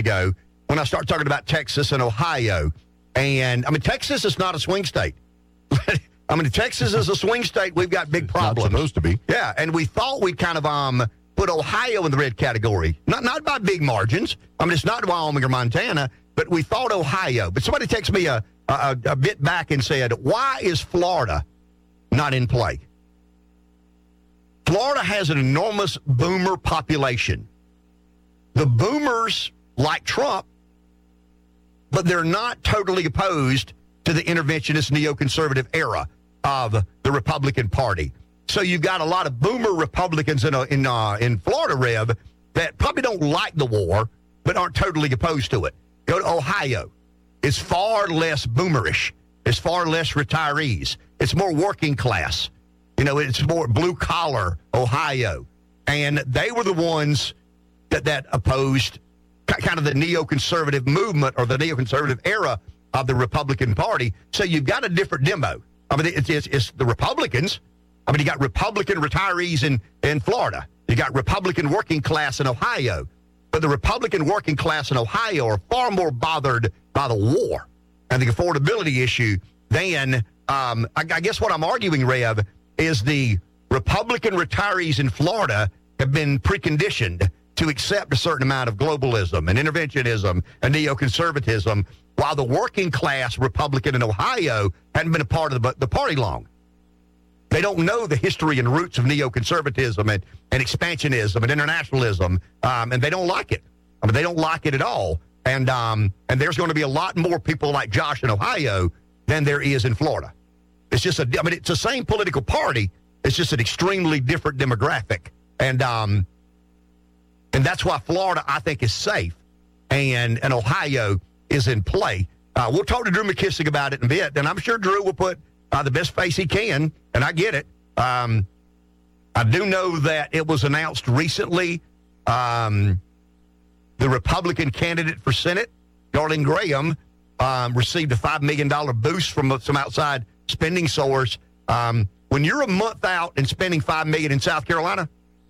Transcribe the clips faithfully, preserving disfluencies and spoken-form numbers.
ago when I start talking about Texas and Ohio. And, I mean, Texas is not a swing state. I mean, Texas is a swing state. We've got big problems. Not supposed to be. Yeah, and we thought we'd kind of um put Ohio in the red category. Not not by big margins. I mean, it's not Wyoming or Montana, but we thought Ohio. But somebody texted me a, a, a bit back and said, why is Florida not in play? Florida has an enormous boomer population. The boomers like Trump, but they're not totally opposed to the interventionist neoconservative era of the Republican Party. So you've got a lot of boomer Republicans in uh, in uh, in Florida, Rev, that probably don't like the war, but aren't totally opposed to it. Go to Ohio. It's far less boomerish. It's far less retirees. It's more working class. You know, it's more blue-collar Ohio. And they were the ones that, that opposed kind of the neoconservative movement or the neoconservative era of the Republican Party. So you've got a different demo. I mean, it's, it's, it's the Republicans. I mean, you got Republican retirees in, in Florida. You got Republican working class in Ohio. But the Republican working class in Ohio are far more bothered by the war and the affordability issue than, um, I, I guess what I'm arguing, Rev, is the Republican retirees in Florida have been preconditioned to accept a certain amount of globalism and interventionism and neoconservatism, while the working class Republican in Ohio hadn't been a part of the, the party long. They don't know the history and roots of neoconservatism and, and expansionism and internationalism, um, and they don't like it. I mean, they don't like it at all. And um, and there's going to be a lot more people like Josh in Ohio than there is in Florida. It's just a, I mean, it's the same political party. It's just an extremely different demographic. And um, and that's why Florida, I think, is safe, and, and Ohio is in play. Uh, we'll talk to Drew McKissick about it in a bit, and I'm sure Drew will put uh, the best face he can, and I get it. Um, I do know that it was announced recently, um, the Republican candidate for Senate, Darlene Graham, um, received a five million dollars boost from some outside spending source. Um, when you're a month out and spending five million dollars in South Carolina,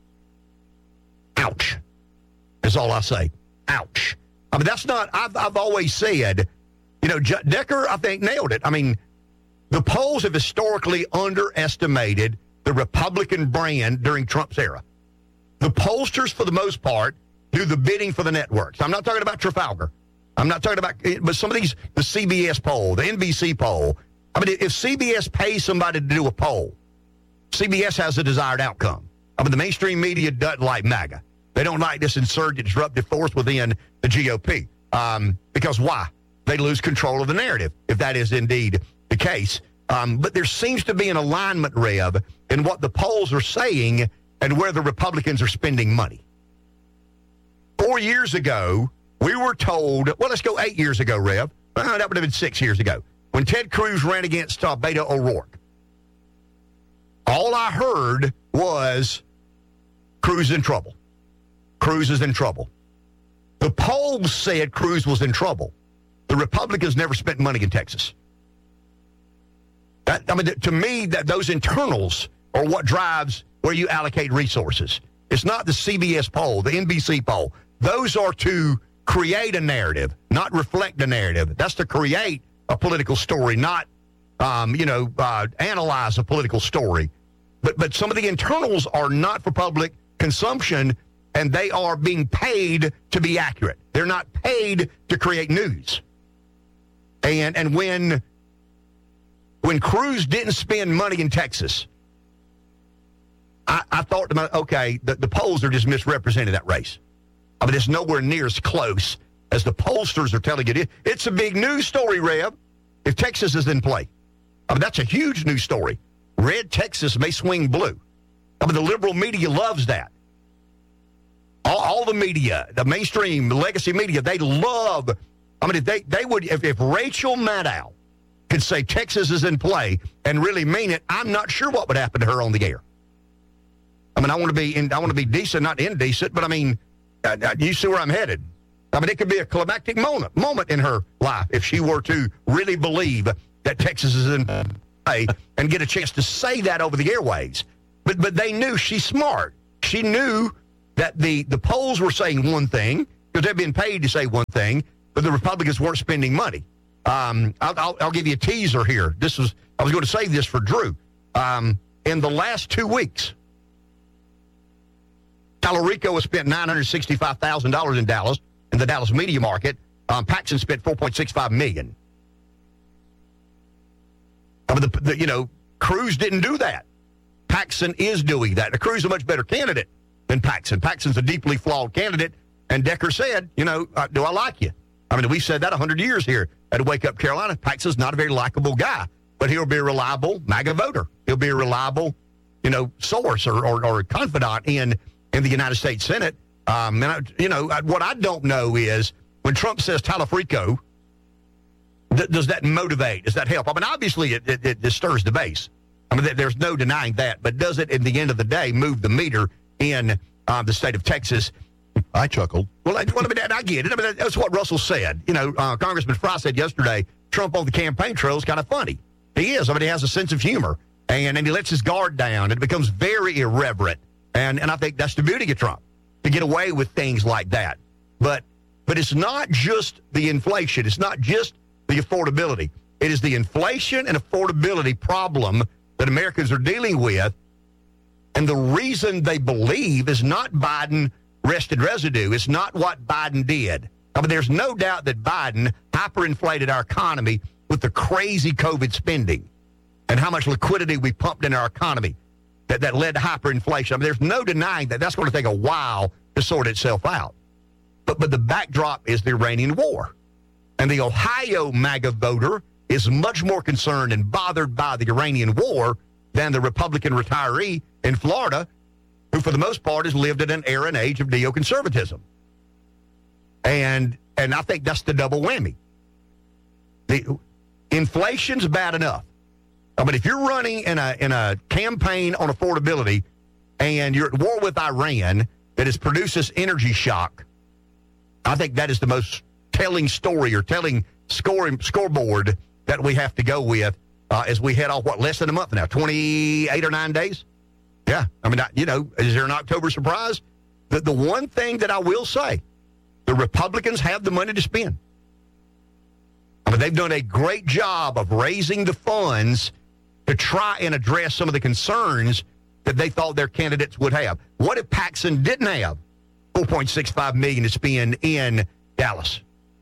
ouch, is all I say. Ouch. I mean, that's not, I've, I've always said, you know, J- Decker, I think, nailed it. I mean, the polls have historically underestimated the Republican brand during Trump's era. The pollsters, for the most part, do the bidding for the networks. I'm not talking about Trafalgar. I'm not talking about, but some of these, the C B S poll, the N B C poll. I mean, if C B S pays somebody to do a poll, C B S has the desired outcome. I mean, the mainstream media doesn't like MAGA. They don't like this insurgent, disruptive force within the G O P. Um, because why? They lose control of the narrative, if that is indeed the case. Um, but there seems to be an alignment, Rev, in what the polls are saying and where the Republicans are spending money. Four years ago, we were told, well, let's go eight years ago, Rev. Uh, that would have been six years ago, when Ted Cruz ran against uh, Beto O'Rourke. All I heard was Cruz in trouble. Cruz is in trouble. The polls said Cruz was in trouble. The Republicans never spent money in Texas. That, I mean, to me, that those internals are what drives where you allocate resources. It's not the C B S poll, the N B C poll. Those are to create a narrative, not reflect a narrative. That's to create a political story, not, um, you know, uh, analyze a political story. But but some of the internals are not for public consumption, and they are being paid to be accurate. They're not paid to create news. And and when when Cruz didn't spend money in Texas, I, I thought to myself, okay, the, the polls are just misrepresenting that race. I mean, it's nowhere near as close as the pollsters are telling it. It's a big news story, Rev, if Texas is in play. I mean, that's a huge news story. Red Texas may swing blue. I mean, the liberal media loves that. All, all the media, the mainstream, the legacy media, they love. I mean, if they, they would, if, if Rachel Maddow could say Texas is in play and really mean it, I'm not sure what would happen to her on the air. I mean, I want to be, in, I want to be decent, not indecent, but I mean, uh, you see where I'm headed. I mean, it could be a climactic moment, moment in her life if she were to really believe that Texas is in play and get a chance to say that over the airways. But but they knew she's smart. She knew that the, the polls were saying one thing, because they're being paid to say one thing, but the Republicans weren't spending money. Um, I'll, I'll, I'll give you a teaser here. This was I was going to save this for Drew. Um, in the last two weeks, Tallarico has spent nine hundred sixty-five thousand dollars in Dallas, in the Dallas media market. Um, Paxson spent four point six five million dollars. I mean, the, the, you know, Cruz didn't do that. Paxson is doing that. Now, Cruz is a much better candidate than Paxson. Paxson's a deeply flawed candidate, and Decker said, you know, uh, do I like you? I mean, we've said that one hundred years here at Wake Up Carolina. Paxson's not a very likable guy, but he'll be a reliable MAGA voter. He'll be a reliable, you know, source or, or, or confidant in, in the United States Senate. Um, and, I, you know, what I don't know is when Trump says Tallarico, th- does that motivate? Does that help? I mean, obviously it, it, it stirs the base. I mean, th- there's no denying that. But does it, at the end of the day, move the meter in uh, the state of Texas? I chuckled. Well, I, well, I, mean, I get it. I mean, that's what Russell said. You know, uh, Congressman Fry said yesterday, Trump on the campaign trail is kind of funny. He is. I mean, he has a sense of humor. And, and he lets his guard down. It becomes very irreverent. And, and I think that's the beauty of Trump, to get away with things like that. But but it's not just the inflation. It's not just the affordability. It is the inflation and affordability problem that Americans are dealing with. And the reason they believe is not Biden rested residue. It's not what Biden did. I mean, there's no doubt that Biden hyperinflated our economy with the crazy COVID spending and how much liquidity we pumped in our economy that, that led to hyperinflation. I mean, there's no denying that that's going to take a while to sort itself out. But but the backdrop is the Iranian war. And the Ohio MAGA voter is much more concerned and bothered by the Iranian war than the Republican retiree in Florida, who for the most part has lived in an era and age of neoconservatism. And and I think that's the double whammy. The inflation's bad enough. I mean, if you're running in a in a campaign on affordability and you're at war with Iran that has produced this energy shock, I think that is the most telling story or telling scoring scoreboard that we have to go with uh, as we head off, what, less than a month now, twenty-eight or nine days? Yeah. I mean, you know, is there an October surprise? The, the one thing that I will say, the Republicans have the money to spend. I mean, they've done a great job of raising the funds to try and address some of the concerns that they thought their candidates would have. What if Paxson didn't have four point six five million dollars to spend in Dallas?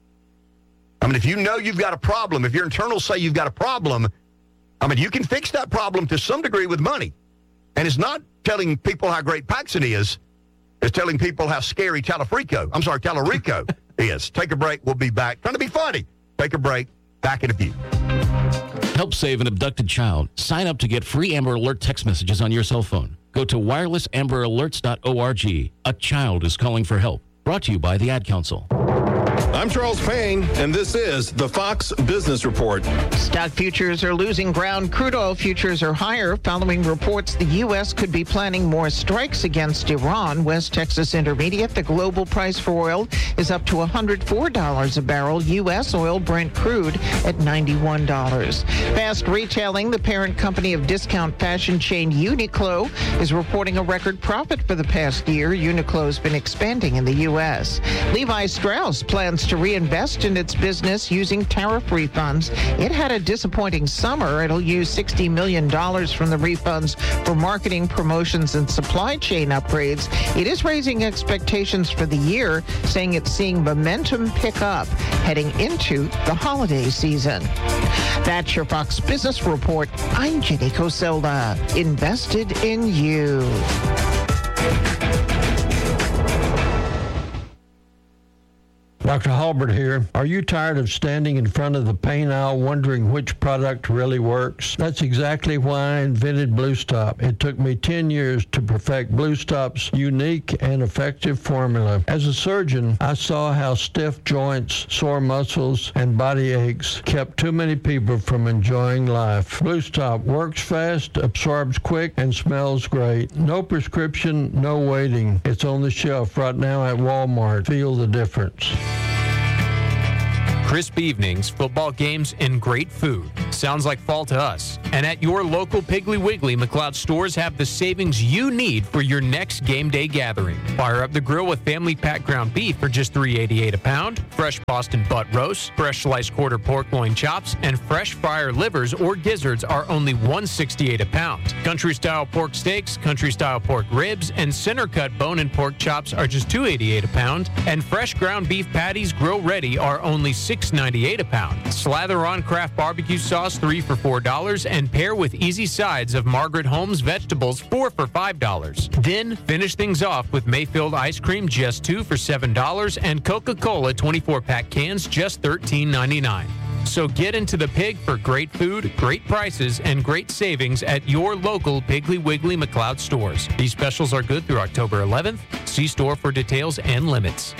I mean, if you know you've got a problem, if your internals say you've got a problem, I mean, you can fix that problem to some degree with money. And it's not telling people how great Paxson is. It's telling people how scary Tallarico, I'm sorry, Tallarico is. Take a break. We'll be back. Trying to be funny. Take a break. Back in a few. Help save an abducted child. Sign up to get free Amber Alert text messages on your cell phone. Go to wireless amber alerts dot org. A child is calling for help. Brought to you by the Ad Council. I'm Charles Payne, and this is the Fox Business Report. Stock futures are losing ground. Crude oil futures are higher following reports the U S could be planning more strikes against Iran. West Texas Intermediate, the global price for oil is up to one hundred four dollars a barrel. U S oil Brent crude at ninety-one dollars. Fast Retailing, the parent company of discount fashion chain Uniqlo, is reporting a record profit for the past year. Uniqlo's been expanding in the U S. Levi Strauss plans to reinvest in its business using tariff refunds. It had a disappointing summer. It'll use sixty million dollars from the refunds for marketing, promotions, and supply chain upgrades. It is raising expectations for the year, saying it's seeing momentum pick up heading into the holiday season. That's your Fox Business Report. I'm Jenny Coselda. Invested in you. Doctor Halbert here. Are you tired of standing in front of the paint aisle wondering which product really works? That's exactly why I invented Blue Stop. It took me ten years to perfect Blue Stop's unique and effective formula. As a surgeon, I saw how stiff joints, sore muscles, and body aches kept too many people from enjoying life. Blue Stop works fast, absorbs quick, and smells great. No prescription, no waiting. It's on the shelf right now at Walmart. Feel the difference. Crisp evenings, football games, and great food. Sounds like fall to us. And at your local Piggly Wiggly, McLeod stores have the savings you need for your next game day gathering. Fire up the grill with family pack ground beef for just three dollars and eighty-eight cents a pound, fresh Boston butt roast, fresh sliced quarter pork loin chops, and fresh fryer livers or gizzards are only one dollar and sixty-eight cents a pound. Country-style pork steaks, country-style pork ribs, and center-cut bone-in pork chops are just two dollars and eighty-eight cents a pound, and fresh ground beef patties grill-ready are only six dollars and ninety-eight cents a pound. Slather on Kraft barbecue sauce, three for four dollars, and pair with easy sides of Margaret Holmes vegetables, four for five dollars. Then finish things off with Mayfield ice cream, just two for seven dollars, and Coca-Cola twenty-four pack cans, just thirteen ninety-nine. So get into the Pig for great food, great prices, and great savings at your local Piggly Wiggly McLeod stores. These specials are good through October eleventh. See store for details and limits.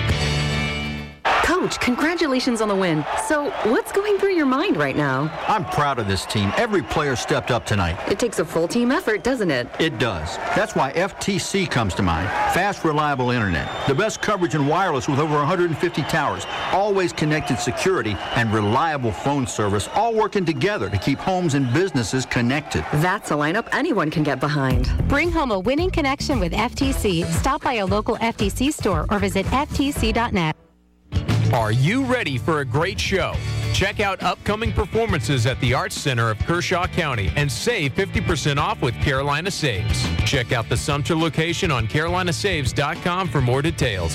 Coach, congratulations on the win. So, what's going through your mind right now? I'm proud of this team. Every player stepped up tonight. It takes a full team effort, doesn't it? It does. That's why F T C comes to mind. Fast, reliable internet. The best coverage in wireless with over one hundred fifty towers. Always connected security and reliable phone service, all working together to keep homes and businesses connected. That's a lineup anyone can get behind. Bring home a winning connection with F T C. Stop by a local F T C store or visit F T C dot net. Are you ready for a great show? Check out upcoming performances at the Arts Center of Kershaw County and save fifty percent off with Carolina Saves. Check out the Sumter location on carolina saves dot com for more details.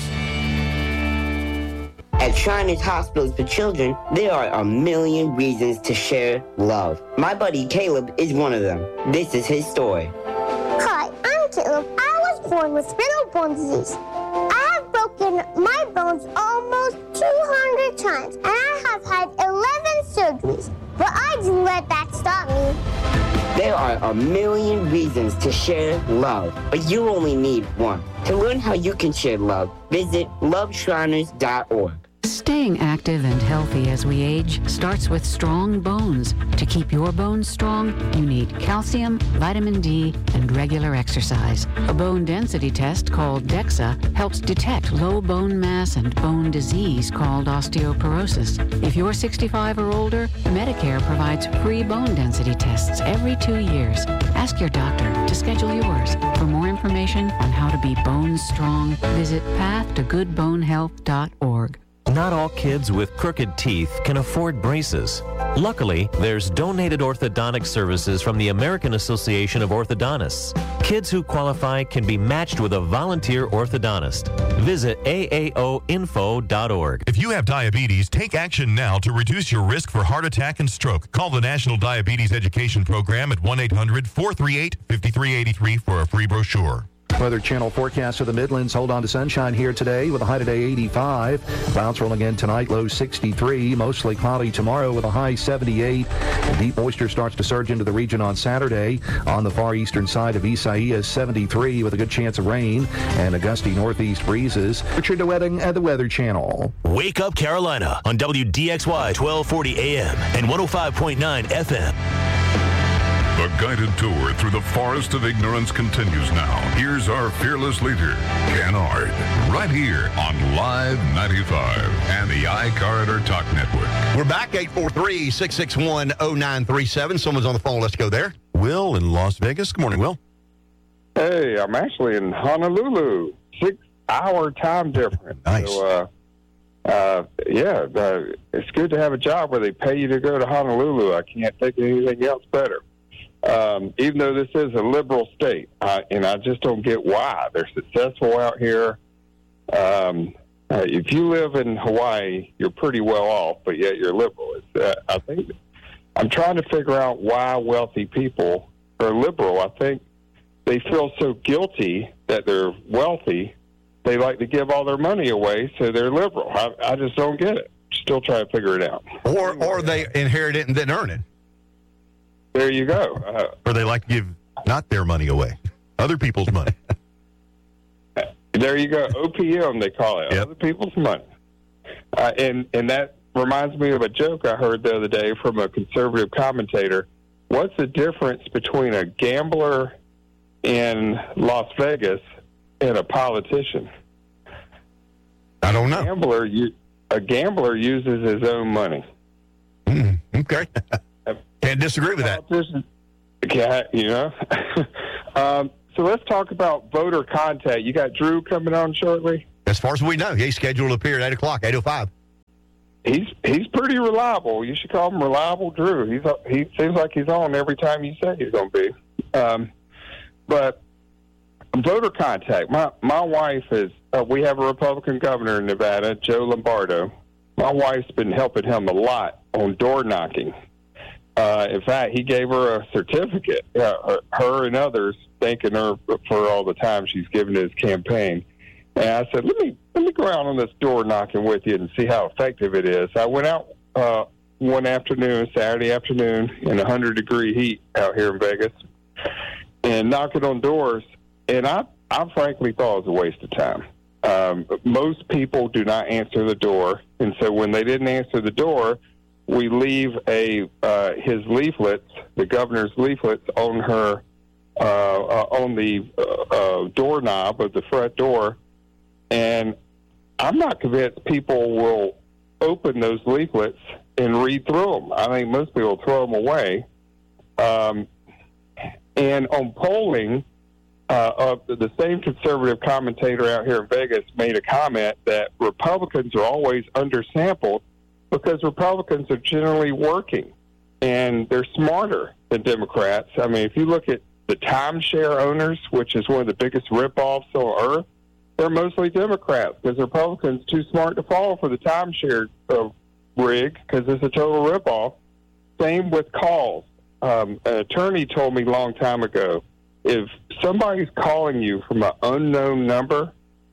At Shriners Hospitals for Children, there are a million reasons to share love. My buddy Caleb is one of them. This is his story. Hi, I'm Caleb. I was born with spinal bone disease. I have broken my bones almost two hundred times, and I have had eleven surgeries, but I didn't let that stop me. There are a million reasons to share love, but you only need one. To learn how you can share love, visit love shriners dot org. Staying active and healthy as we age starts with strong bones. To keep your bones strong, you need calcium, vitamin D, and regular exercise. A bone density test called DEXA helps detect low bone mass and bone disease called osteoporosis. If you're sixty-five or older, Medicare provides free bone density tests every two years. Ask your doctor to schedule yours. For more information on how to be bone strong, visit path to good bone health dot org. Not all kids with crooked teeth can afford braces. Luckily, there's donated orthodontic services from the American Association of Orthodontists. Kids who qualify can be matched with a volunteer orthodontist. Visit A A O info dot org. If you have diabetes, take action now to reduce your risk for heart attack and stroke. Call the National Diabetes Education Program at one eight hundred four three eight five three eight three for a free brochure. Weather Channel forecast for the Midlands. Hold on to sunshine here today with a high today eighty-five. Clouds rolling in tonight, low sixty-three. Mostly cloudy tomorrow with a high seventy-eight. And deep moisture starts to surge into the region on Saturday. On the far eastern side of Isaiah, seventy-three with a good chance of rain and a gusty northeast breezes. Richard DeWetting at the Weather Channel. Wake Up Carolina on W D X Y twelve forty A M and one oh five point nine F M. The guided tour through the forest of ignorance continues now. Here's our fearless leader, Ken Ard, right here on Live ninety-five and the iCarrier Talk Network. We're back, eight four three, six six one, oh nine three seven. Someone's on the phone. Let's go there. Will in Las Vegas. Good morning, Will. Hey, I'm actually in Honolulu. Six-hour time difference. Nice. So, uh, uh, yeah, uh, it's good to have a job where they pay you to go to Honolulu. I can't think of anything else better. Um, even though this is a liberal state, uh, and I just don't get why. They're successful out here. Um, uh, if you live in Hawaii, you're pretty well off, but yet you're liberal. It's, uh, I think I'm trying to figure out why wealthy people are liberal. I think they feel so guilty that they're wealthy, they like to give all their money away, so they're liberal. I, I just don't get it. Still trying to figure it out. Or, or they inherit it and then earn it. There you go. Uh, or they like to give not their money away, other people's money. There you go. O P M, they call it. Yep. Other people's money. Uh, and, and that reminds me of a joke I heard the other day from a conservative commentator. What's the difference between a gambler in Las Vegas and a politician? I don't know. A gambler, you, a gambler uses his own money. Mm, okay. Can't disagree with that. Yeah, you know. um, so let's talk about voter contact. You got Drew coming on shortly? As far as we know, he's scheduled to appear at eight o'clock, eight oh five. He's he's pretty reliable. You should call him Reliable Drew. He's He seems like he's on every time you say he's going to be. Um, but voter contact. My, my wife is, uh, we have a Republican governor in Nevada, Joe Lombardo. My wife's been helping him a lot on door knocking. Uh, in fact, he gave her a certificate, uh, her and others, thanking her for all the time she's given to his campaign. And I said, let me let me go out on this door knocking with you and see how effective it is. I went out uh, one afternoon, Saturday afternoon, in one hundred degree heat out here in Vegas, and knocking on doors. And I, I frankly thought it was a waste of time. Um, most people do not answer the door, and so when they didn't answer the door, we leave a uh, his leaflets, the governor's leaflets, on her uh, uh, on the uh, uh, doorknob of the front door, and I'm not convinced people will open those leaflets and read through them. I think most people throw them away. Um, and on polling. Uh, uh, the same conservative commentator out here in Vegas made a comment that Republicans are always undersampled because Republicans are generally working and they're smarter than Democrats. I mean, if you look at the timeshare owners, which is one of the biggest ripoffs on earth, they're mostly Democrats because Republicans are too smart to fall for the timeshare uh, rig because it's a total ripoff. Same with calls. Um, an attorney told me a long time ago, if somebody's calling you from an unknown number,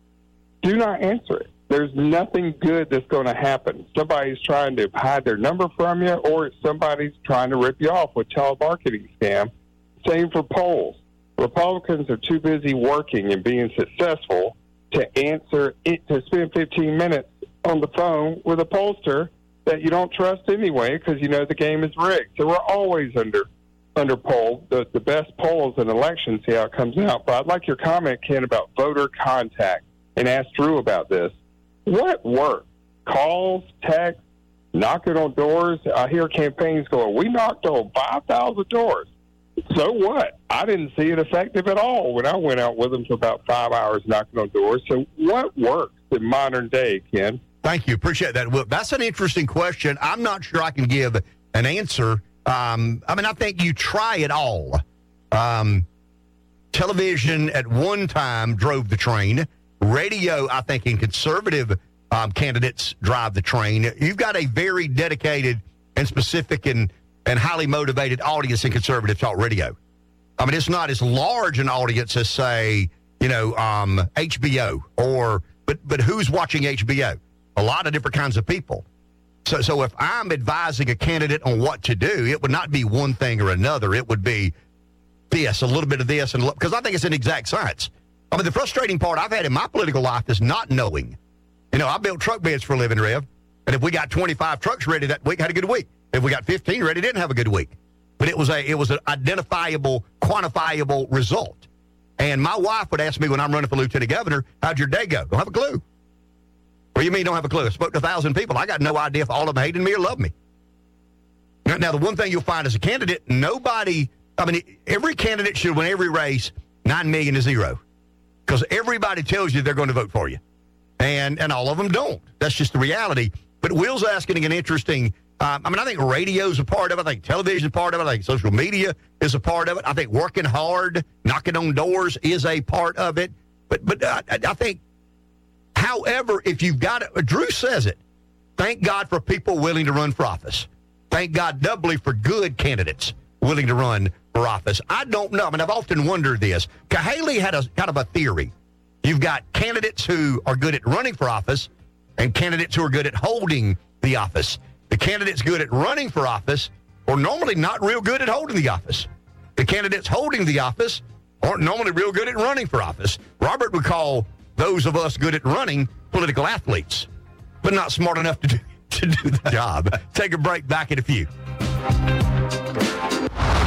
do not answer it. There's nothing good that's going to happen. Somebody's trying to hide their number from you, or somebody's trying to rip you off with telemarketing scam. Same for polls. Republicans are too busy working and being successful to answer it, to spend fifteen minutes on the phone with a pollster that you don't trust anyway because you know the game is rigged. So we're always under under poll. The, the best polls in elections, see how it comes out. But I'd like your comment, Ken, about voter contact, and ask Drew about this. What worked? Calls, texts, knocking on doors? I hear campaigns going, we knocked on five thousand doors. So what? I didn't see it effective at all when I went out with them for about five hours knocking on doors. So what works in modern day, Ken? Thank you. Appreciate that. Well, that's an interesting question. I'm not sure I can give an answer. Um, I mean, I think you try it all. Um, television at one time drove the train. Radio, I think, in conservative um, candidates drive the train. You've got a very dedicated and specific and, and highly motivated audience in conservative talk radio. I mean, it's not as large an audience as, say, you know, um, H B O or, but but who's watching H B O? A lot of different kinds of people. So, so if I'm advising a candidate on what to do, it would not be one thing or another. It would be this, a little bit of this, and because I think it's an exact science. I mean, the frustrating part I've had in my political life is not knowing. You know, I built truck beds for a living, Rev, and if we got twenty-five trucks ready that week, had a good week. If we got fifteen ready, didn't have a good week. But it was a it was an identifiable, quantifiable result. And my wife would ask me when I'm running for lieutenant governor, how'd your day go? Don't have a clue. What do you mean don't have a clue? I spoke to a thousand people. I got no idea if all of them hated me or loved me. Now, the one thing you'll find as a candidate, nobody, I mean, every candidate should win every race nine million to zero. Because everybody tells you they're going to vote for you. And and all of them don't. That's just the reality. But Will's asking an interesting, um, I mean, I think radio's a part of it. I think television's a part of it. I think social media is a part of it. I think working hard, knocking on doors is a part of it. But, but uh, I, I think, however, if you've got it, Drew says it, thank God for people willing to run for office. Thank God doubly for good candidates willing to run for office. I don't know. I mean, I've often wondered this. Cahaley had a kind of a theory. You've got candidates who are good at running for office and candidates who are good at holding the office. The candidates good at running for office are normally not real good at holding the office. The candidates holding the office aren't normally real good at running for office. Robert would call those of us good at running political athletes, but not smart enough to do, to do the job. Take a break, back in a few.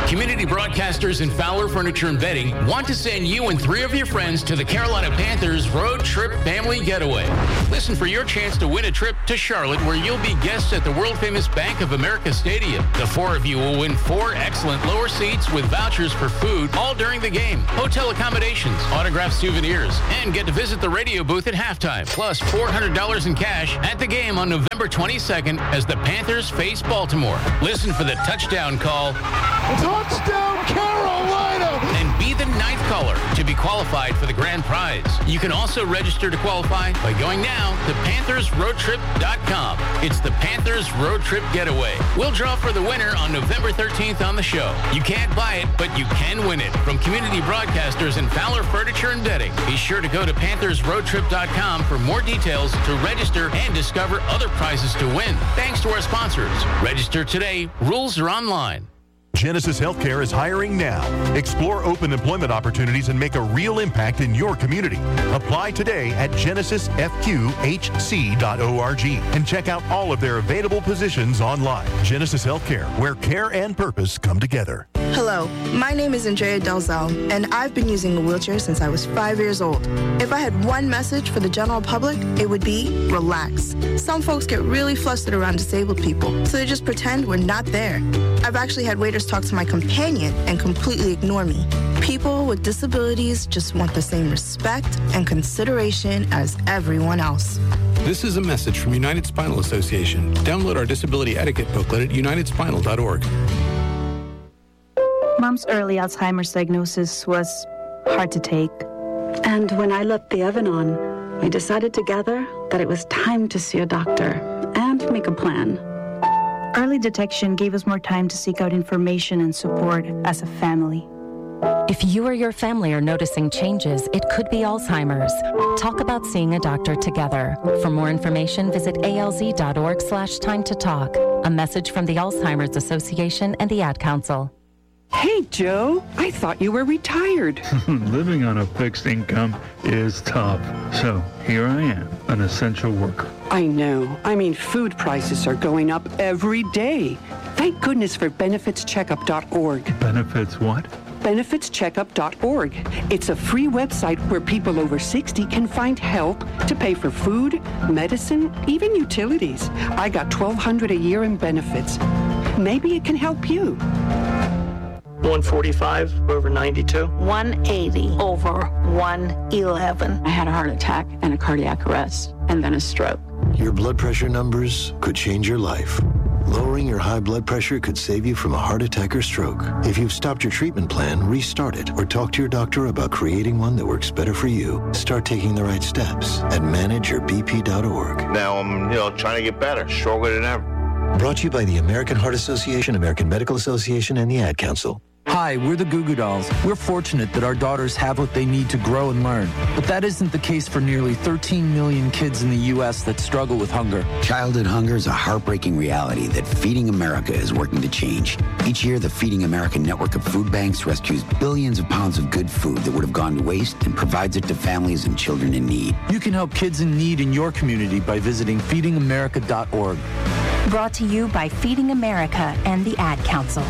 Community Broadcasters and Fowler Furniture and Bedding want to send you and three of your friends to the Carolina Panthers Road Trip Family Getaway. Listen for your chance to win a trip to Charlotte, where you'll be guests at the world-famous Bank of America Stadium. The four of you will win four excellent lower seats with vouchers for food all during the game, hotel accommodations, autographed souvenirs, and get to visit the radio booth at halftime, plus four hundred dollars in cash at the game on November twenty-second as the Panthers face Baltimore. Listen for the touchdown call. Touchdown, Carolina! And be the ninth caller to be qualified for the grand prize. You can also register to qualify by going now to panthers road trip dot com. It's the Panthers Road Trip Getaway. We'll draw for the winner on November thirteenth on the show. You can't buy it, but you can win it. From Community Broadcasters and Fowler Furniture and Bedding. Be sure to go to panthers road trip dot com for more details to register and discover other prizes to win. Thanks to our sponsors. Register today. Rules are online. Genesis Healthcare is hiring now. Explore open employment opportunities and make a real impact in your community. Apply today at genesis f q h c dot org and check out all of their available positions online. Genesis Healthcare, where care and purpose come together. Hello, my name is Andrea Delzell, and I've been using a wheelchair since I was five years old. If I had one message for the general public, it would be relax. Some folks get really flustered around disabled people, so they just pretend we're not there. I've actually had waiters talk to my companion and completely ignore me. People with disabilities just want the same respect and consideration as everyone else. This is a message from United Spinal Association. Download our disability etiquette booklet at united spinal dot org. Mom's early Alzheimer's diagnosis was hard to take. And when I left the oven on, we decided together that it was time to see a doctor and make a plan. Early detection gave us more time to seek out information and support as a family. If you or your family are noticing changes, it could be Alzheimer's. Talk about seeing a doctor together. For more information, visit A L Z dot org slash time to talk. A message from the Alzheimer's Association and the Ad Council. Hey, Joe, I thought you were retired. Living on a fixed income is tough. So here I am, an essential worker. I know. I mean, food prices are going up every day. Thank goodness for benefits checkup dot org. Benefits what? benefits checkup dot org. It's a free website where people over sixty can find help to pay for food, medicine, even utilities. I got twelve hundred dollars a year in benefits. Maybe it can help you. one forty-five over ninety-two. one eighty over one eleven. I had a heart attack and a cardiac arrest, and then a stroke. Your blood pressure numbers could change your life. Lowering your high blood pressure could save you from a heart attack or stroke. If you've stopped your treatment plan, restart it or talk to your doctor about creating one that works better for you. Start taking the right steps at manage your b p dot org. Now I'm, you know, trying to get better, stronger than ever. Brought to you by the American Heart Association, American Medical Association, and the Ad Council. Hi, we're the Goo Goo Dolls. We're fortunate that our daughters have what they need to grow and learn. But that isn't the case for nearly thirteen million kids in the U S that struggle with hunger. Childhood hunger is a heartbreaking reality that Feeding America is working to change. Each year, the Feeding America network of food banks rescues billions of pounds of good food that would have gone to waste and provides it to families and children in need. You can help kids in need in your community by visiting feeding america dot org. Brought to you by Feeding America and the Ad Council.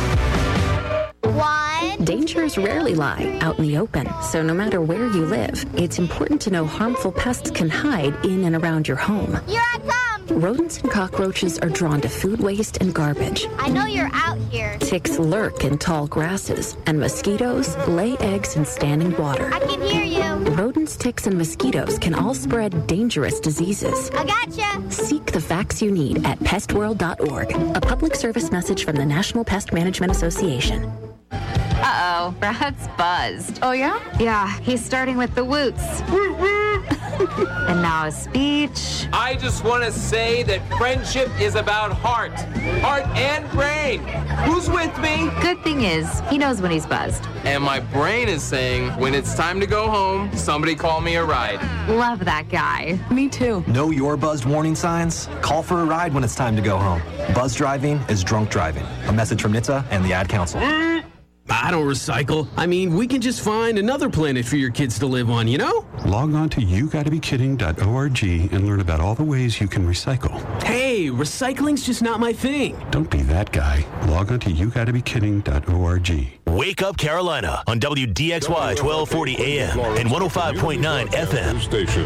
One. Dangers rarely lie out in the open, so no matter where you live, it's important to know harmful pests can hide in and around your home. Here I come. Rodents and cockroaches are drawn to food waste and garbage. I know you're out here. Ticks lurk in tall grasses, and mosquitoes lay eggs in standing water. I can hear you. Rodents, ticks, and mosquitoes can all spread dangerous diseases. I gotcha. Seek the facts you need at pest world dot org. A public service message from the National Pest Management Association. Uh-oh, Brad's buzzed. Oh, yeah? Yeah, he's starting with the woots. And now a speech. I just want to say that friendship is about heart. Heart and brain. Who's with me? Good thing is, he knows when he's buzzed. And my brain is saying, when it's time to go home, somebody call me a ride. Love that guy. Me too. Know your buzzed warning signs? Call for a ride when it's time to go home. Buzz driving is drunk driving. A message from N H T S A and the Ad Council. I don't recycle. I mean, we can just find another planet for your kids to live on, you know? Log on to you gotta be kidding dot org and learn about all the ways you can recycle. Hey, recycling's just not my thing. Don't be that guy. Log on to you gotta be kidding dot org. Wake Up Carolina on W D X Y twelve forty A M and one oh five point nine F M. Station.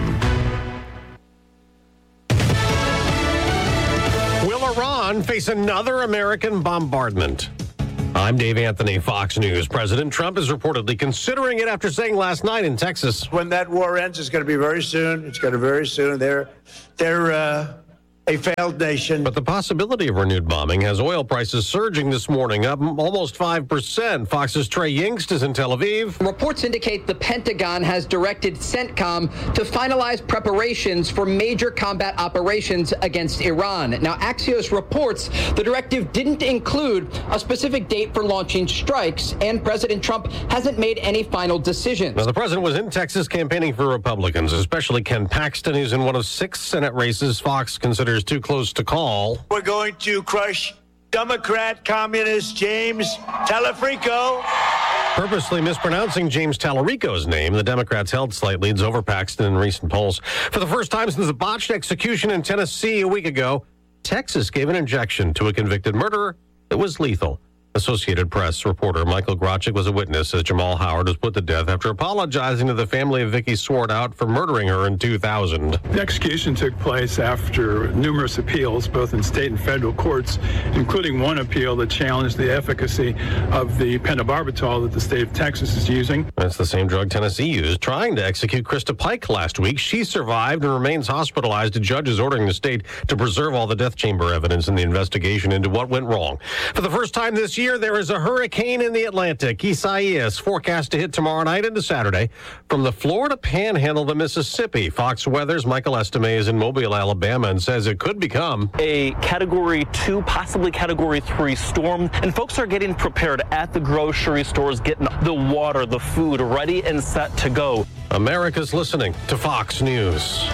Will Iran face another American bombardment? I'm Dave Anthony, Fox News. President Trump is reportedly considering it after saying last night in Texas. When that war ends, it's going to be very soon. It's going to be very soon. They're, they're uh, a failed nation. But the possibility of renewed bombing has oil prices surging this morning, up almost five percent. Fox's Trey Yingst is in Tel Aviv. Reports indicate the Pentagon has directed CENTCOM to finalize preparations for major combat operations against Iran. Now, Axios reports the directive didn't include a specific date for launching strikes, and President Trump hasn't made any final decisions. Now, the president was in Texas campaigning for Republicans, especially Ken Paxton, who's in one of six Senate races Fox considers too close to call. We're going to crush Democrat communist James Talarico. Purposely mispronouncing James Talarico's name, the Democrats held slight leads over Paxton in recent polls. For the first time since the botched execution in Tennessee a week ago, Texas gave an injection to a convicted murderer that was lethal. Associated Press reporter Michael Grochik was a witness as Jamal Howard was put to death after apologizing to the family of Vicky Swartout for murdering her in two thousand. The execution took place after numerous appeals, both in state and federal courts, including one appeal that challenged the efficacy of the pentobarbital that the state of Texas is using. That's the same drug Tennessee used trying to execute Krista Pike last week. She survived and remains hospitalized. A judge is ordering the state to preserve all the death chamber evidence in the investigation into what went wrong. For the first time this year, there is a hurricane in the Atlantic. Isaias forecast to hit tomorrow night into Saturday from the Florida Panhandle to Mississippi. Fox Weather's Michael Estime is in Mobile, Alabama, and says it could become a Category two, possibly Category three storm. And folks are getting prepared at the grocery stores, getting the water, the food ready and set to go. America's listening to Fox News.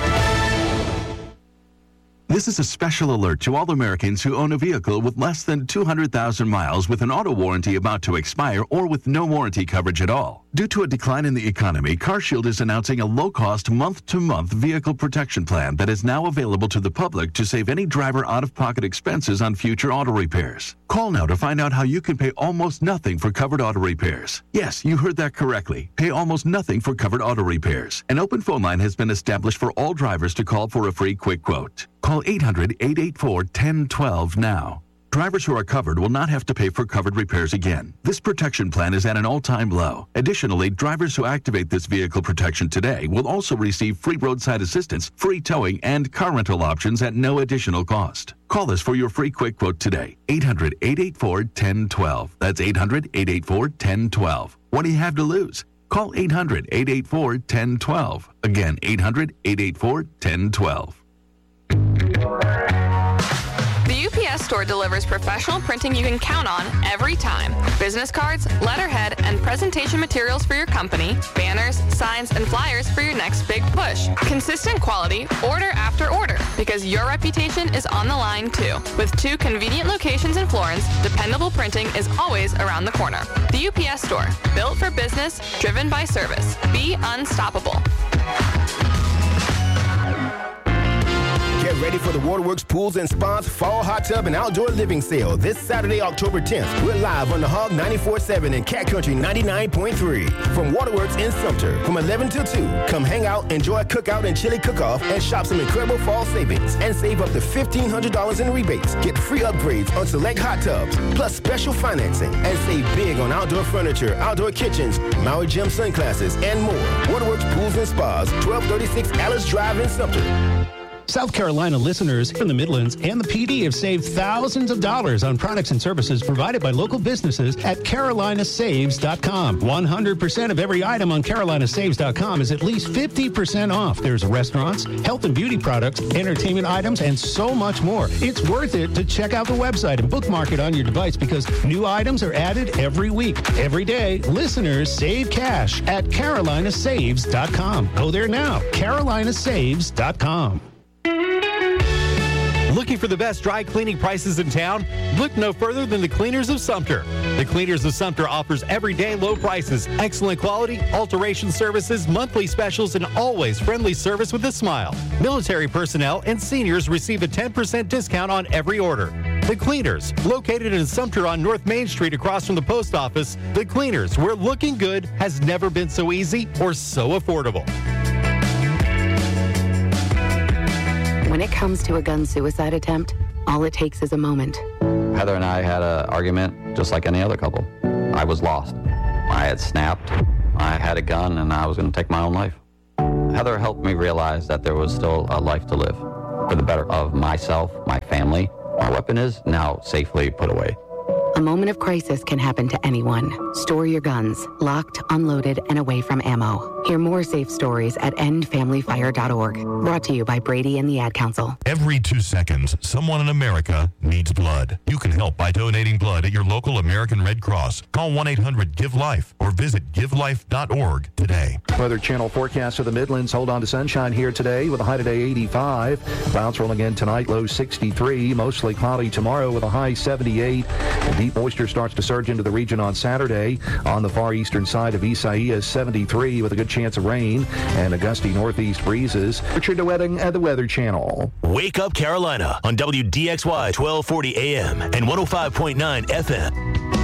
This is a special alert to all Americans who own a vehicle with less than two hundred thousand miles with an auto warranty about to expire or with no warranty coverage at all. Due to a decline in the economy, CarShield is announcing a low-cost month-to-month vehicle protection plan that is now available to the public to save any driver out-of-pocket expenses on future auto repairs. Call now to find out how you can pay almost nothing for covered auto repairs. Yes, you heard that correctly. Pay almost nothing for covered auto repairs. An open phone line has been established for all drivers to call for a free quick quote. Call eight hundred, eight eight four, one zero one two now. Drivers who are covered will not have to pay for covered repairs again. This protection plan is at an all-time low. Additionally, drivers who activate this vehicle protection today will also receive free roadside assistance, free towing, and car rental options at no additional cost. Call us for your free quick quote today. eight hundred, eight eight four, one zero one two. That's eight hundred, eight eight four, one zero one two. What do you have to lose? Call eight hundred, eight eight four, one zero one two. Again, eight hundred, eight eight four, one zero one two. The U P S Store delivers professional printing you can count on every time. Business cards, letterhead, and presentation materials for your company, banners, signs, and flyers for your next big push. Consistent quality, order after order, because your reputation is on the line too. With two convenient locations in Florence, dependable printing is always around the corner. The U P S Store, built for business, driven by service. Be unstoppable. Get ready for the Waterworks Pools and Spas Fall Hot Tub and Outdoor Living Sale this Saturday, October tenth. We're live on the Hog ninety-four point seven and Cat Country ninety-nine point three. From Waterworks in Sumter, from eleven till two. Come hang out, enjoy a cookout and chili cook-off, and shop some incredible fall savings. And save up to fifteen hundred dollars in rebates. Get free upgrades on select hot tubs, plus special financing. And save big on outdoor furniture, outdoor kitchens, Maui Gym sunglasses, and more. Waterworks Pools and Spas, twelve thirty-six Alice Drive in Sumter. South Carolina listeners from the Midlands and the P D have saved thousands of dollars on products and services provided by local businesses at Carolina Saves dot com. one hundred percent of every item on Carolina Saves dot com is at least fifty percent off. There's restaurants, health and beauty products, entertainment items, and so much more. It's worth it to check out the website and bookmark it on your device because new items are added every week. Every day, listeners save cash at Carolina Saves dot com. Go there now, Carolina Saves dot com. Looking for the best dry cleaning prices in town? Look no further than the Cleaners of Sumter. The Cleaners of Sumter offers everyday low prices, excellent quality, alteration services, monthly specials, and always friendly service with a smile. Military personnel and seniors receive a ten percent discount on every order. The Cleaners, located in Sumter on North Main Street across from the post office. The Cleaners, where looking good has never been so easy or so affordable. When it comes to a gun suicide attempt, all it takes is a moment. Heather and I had an argument just like any other couple. I was lost. I had snapped. I had a gun and I was going to take my own life. Heather helped me realize that there was still a life to live for the better of myself, my family. My weapon is now safely put away. A moment of crisis can happen to anyone. Store your guns, locked, unloaded, and away from ammo. Hear more safe stories at end family fire dot org. Brought to you by Brady and the Ad Council. Every two seconds, someone in America needs blood. You can help by donating blood at your local American Red Cross. Call one eight hundred give life or visit give life dot org today. Weather Channel forecast for the Midlands. Hold on to sunshine here today with a high today eighty-five. Clouds rolling in tonight, low sixty-three. Mostly cloudy tomorrow with a high seventy-eight. Deep moisture starts to surge into the region on Saturday. On the far eastern side of Isaiah, seventy-three with a good chance of rain and a gusty northeast breezes. Richard DeWetting at the Weather Channel. Wake Up Carolina on W D X Y twelve forty A M and one oh five point nine F M.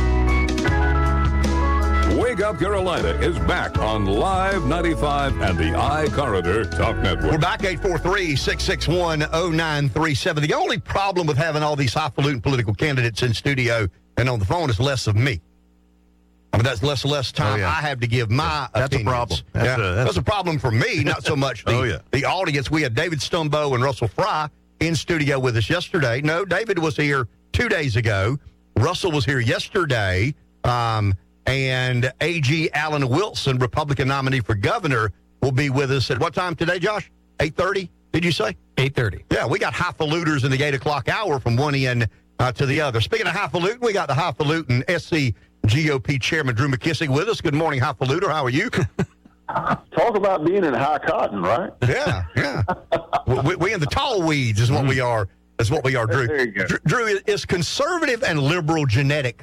Wake Up Carolina is back on Live ninety-five and the iCorridor Talk Network. We're back, eight four three, six six one, oh nine three seven. The only problem with having all these highfalutin political candidates in studio and on the phone is less of me. I mean, that's less and less time oh, yeah. I have to give my that's opinions. a problem. That's, yeah. a, that's, that's a problem for me, not so much the, oh, yeah. the audience. We had David Stumbo and Russell Fry in studio with us yesterday. No, David was here two days ago. Russell was here yesterday. Um, and A G Alan Wilson, Republican nominee for governor, will be with us at what time today, Josh? eight thirty, did you say? eight thirty. Yeah, we got highfaluters in the eight o'clock hour from one end uh, to the other. Speaking of highfalutin, we got the highfalutin S C G O P Chairman Drew McKissick with us. Good morning, highfaluter. How are you? Talk about being in high cotton, right? Yeah, yeah. we, we in the tall weeds is what we are. Is what we are, Drew. There you go. Drew, Drew, is conservative and liberal genetic?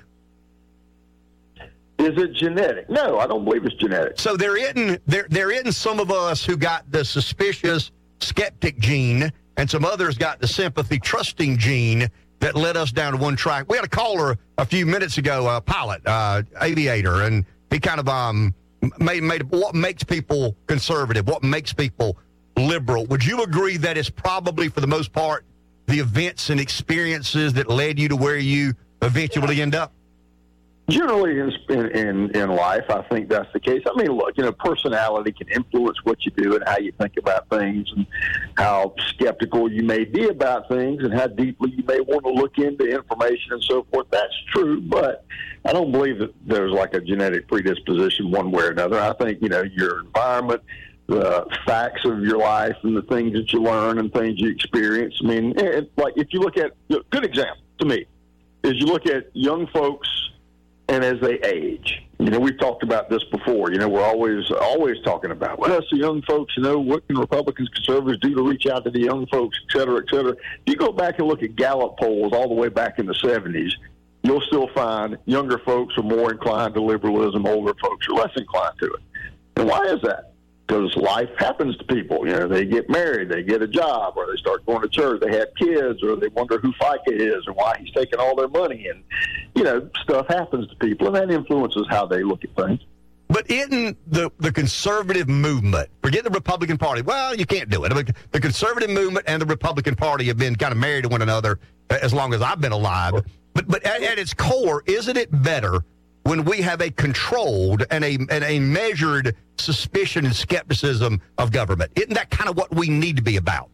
Is it genetic? No, I don't believe it's genetic. So there isn't there there isn't some of us who got the suspicious skeptic gene, and some others got the sympathy trusting gene that led us down to one track. We had a caller a few minutes ago, a pilot, uh, aviator, and he kind of um made made what makes people conservative, what makes people liberal. Would you agree that it's probably for the most part the events and experiences that led you to where you eventually end up? Generally, in, in in life, I think that's the case. I mean, look, you know, personality can influence what you do and how you think about things, and how skeptical you may be about things, and how deeply you may want to look into information and so forth. That's true, but I don't believe that there's like a genetic predisposition one way or another. I think, you know, your environment, the facts of your life, and the things that you learn and things you experience. I mean, it, like if you look at, a good example to me is you look at young folks. And as they age, you know, we've talked about this before. You know, we're always always talking about, well, so young folks, you know, what can Republicans, conservatives do to reach out to the young folks, et cetera, et cetera. If you go back and look at Gallup polls all the way back in the seventies, you'll still find younger folks are more inclined to liberalism, older folks are less inclined to it. And why is that? Because life happens to people. You know, they get married, they get a job, or they start going to church, they have kids, or they wonder who FICA is or why he's taking all their money. And, you know, stuff happens to people, and that influences how they look at things. But isn't the, the conservative movement, forget the Republican Party, well, you can't do it. I mean, the conservative movement and the Republican Party have been kind of married to one another as long as I've been alive. But, but at, at its core, isn't it better when we have a controlled and a and a measured suspicion and skepticism of government? Isn't that kind of what we need to be about?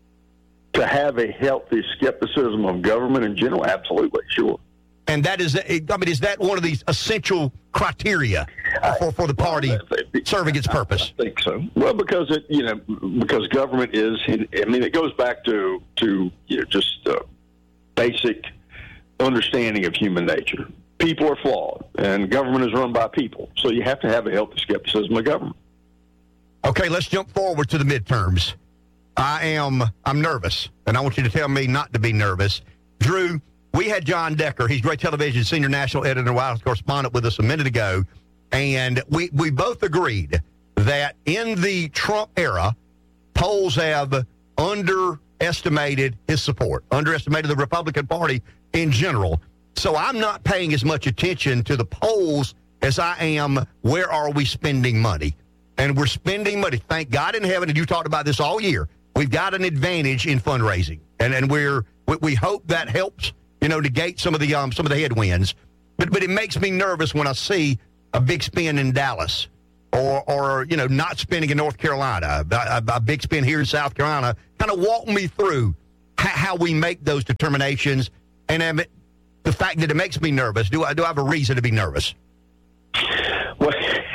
To have a healthy skepticism of government in general? Absolutely, sure. And that is, I mean, is that one of these essential criteria for, for the party serving its purpose? I think so. Well, because it, you know, because government is, I mean, it goes back to, to you know, just uh, basic understanding of human nature. People are flawed, and government is run by people. So you have to have a healthy skepticism of government. Okay, let's jump forward to the midterms. I am I'm nervous, and I want you to tell me not to be nervous. Drew, we had John Decker. He's Great Television senior national editor and White House correspondent with us a minute ago, and we, we both agreed that in the Trump era, polls have underestimated his support, underestimated the Republican Party in general. So I'm not paying as much attention to the polls as I am where are we spending money. And we're spending money. Thank God in heaven, and you talked about this all year, we've got an advantage in fundraising. And and we're we, we hope that helps, you know, negate some of the um some of the headwinds. But but it makes me nervous when I see a big spend in Dallas or or you know not spending in North Carolina, a, a, a big spend here in South Carolina. Kind of walk me through how, how we make those determinations, and um, the fact that it makes me nervous. Do I do I have a reason to be nervous? Well,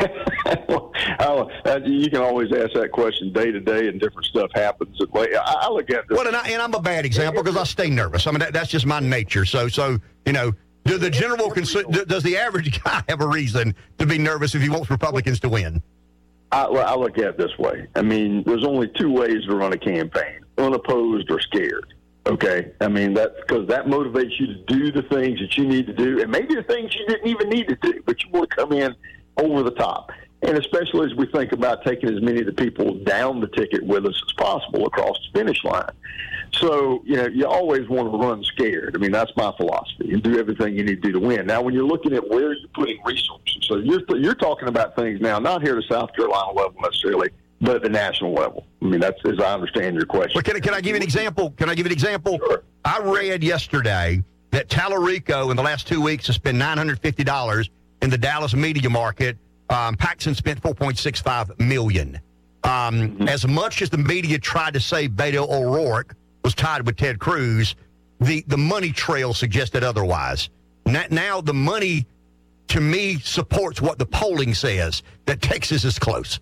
oh, uh, you can always ask that question day to day, and different stuff happens. I, I look at this. Well, and, I, and I'm a bad example because I stay nervous. I mean, that, that's just my nature. So, so you know, do the general consu- does the average guy have a reason to be nervous if he wants Republicans to win? I, well, I look at it this way. I mean, there's only two ways to run a campaign: unopposed or scared. Okay, I mean that's because that motivates you to do the things that you need to do, and maybe the things you didn't even need to do, but you want to come in over the top. And especially as we think about taking as many of the people down the ticket with us as possible across the finish line. So, you know, you always want to run scared. I mean, that's my philosophy, and do everything you need to do to win. Now, when you're looking at where you're putting resources, so you're you're talking about things now, not here at the South Carolina level necessarily, but at the national level. I mean, that's as I understand your question. Well, can, can I give you an example? Can I give you an example? Sure. I read yesterday that Tallarico in the last two weeks has spent nine hundred fifty dollars in the Dallas media market. Um, Paxson spent four point six five million dollars. Um, mm-hmm. As much as the media tried to say Beto O'Rourke was tied with Ted Cruz, the, the money trail suggested otherwise. Now, now the money, to me, supports what the polling says, that Texas is close.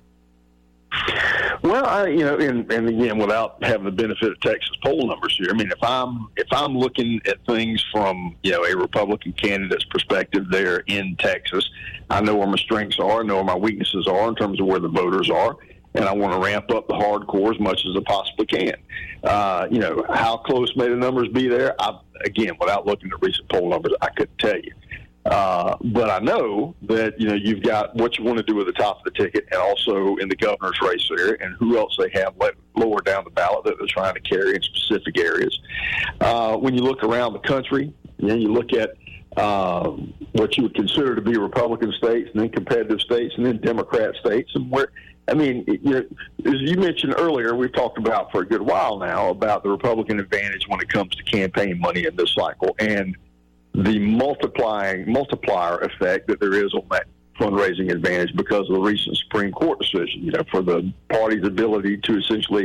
Well, I, you know, and, and again, without having the benefit of Texas poll numbers here, I mean, if I'm if I'm looking at things from you know a Republican candidate's perspective there in Texas, I know where my strengths are, I know where my weaknesses are in terms of where the voters are, and I want to ramp up the hardcore as much as I possibly can. Uh, you know, how close may the numbers be there? I, again, without looking at recent poll numbers, I couldn't tell you. Uh, but I know that, you know, you've got what you want to do at the top of the ticket and also in the governor's race there and who else they have let, lower down the ballot that they're trying to carry in specific areas. Uh, when you look around the country, you know, you look at uh, what you would consider to be Republican states and then competitive states and then Democrat states. And where, I mean, you know, as you mentioned earlier, we've talked about for a good while now about the Republican advantage when it comes to campaign money in this cycle. And the multiplying multiplier effect that there is on that fundraising advantage because of the recent Supreme Court decision, you know, for the party's ability to essentially